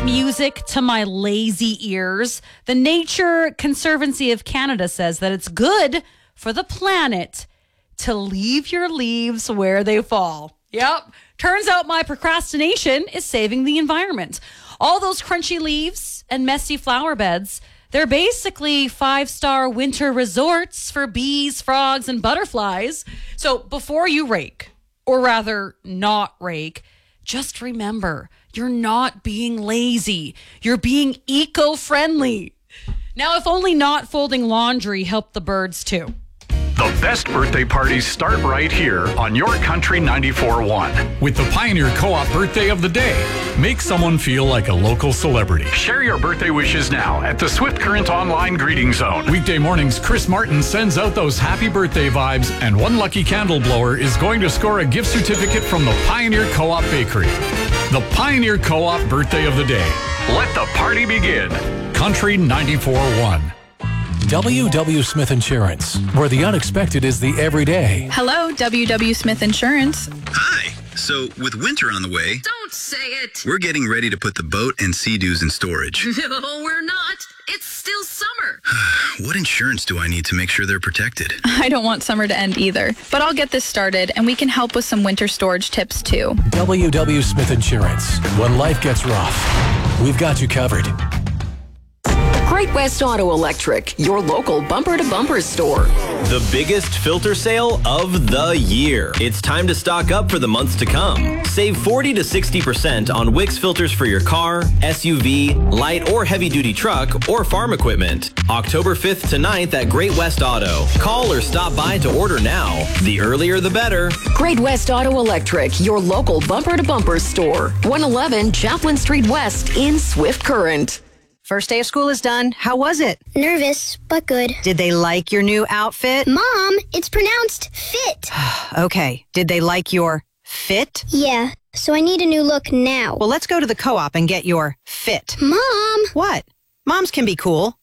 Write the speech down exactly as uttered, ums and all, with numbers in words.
music to my lazy ears. The Nature Conservancy of Canada says that it's good for the planet to leave your leaves where they fall. Yep. Turns out my procrastination is saving the environment. All those crunchy leaves and messy flower beds, they're basically five-star winter resorts for bees, frogs, and butterflies. So before you rake, or rather not rake, just remember, you're not being lazy. You're being eco-friendly. Now, if only not folding laundry helped the birds too. The best birthday parties start right here on Your Country ninety-four point one. With the Pioneer Co-op Birthday of the Day. Make someone feel like a local celebrity. Share your birthday wishes now at the Swift Current Online Greeting Zone. Weekday mornings, Chris Martin sends out those happy birthday vibes, and one lucky candle blower is going to score a gift certificate from the Pioneer Co-op Bakery. The Pioneer Co-op Birthday of the Day. Let the party begin. Country ninety-four point one. W W. Smith Insurance, where the unexpected is the everyday. Hello, W W. Smith Insurance. Hi. So, with winter on the way... Don't say it! We're getting ready to put the boat and Sea-Doos in storage. No, we're not. It's still summer. What insurance do I need to make sure they're protected? I don't want summer to end either, but I'll get this started, and we can help with some winter storage tips, too. W W. Smith Insurance. When life gets rough, we've got you covered. Great West Auto Electric, your local bumper-to-bumper store. The biggest filter sale of the year. It's time to stock up for the months to come. Save forty to sixty percent on Wix filters for your car, S U V, light or heavy-duty truck, or farm equipment. October fifth to ninth at Great West Auto. Call or stop by to order now. The earlier the better. Great West Auto Electric, your local bumper-to-bumper store. one eleven Chaplin Street West in Swift Current. First day of school is done. How was it? Nervous, but good. Did they like your new outfit? Mom, it's pronounced fit. Okay. Did they like your fit? Yeah, so I need a new look now. Well, let's go to the co-op and get your fit. Mom! What? Moms can be cool.